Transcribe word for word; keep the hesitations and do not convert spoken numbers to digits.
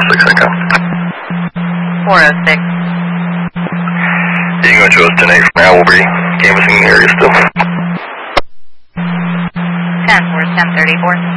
six Echo. four oh six. You can go to us ten eight for now. We'll be canvassing the area still. ten four, ten thirty-four.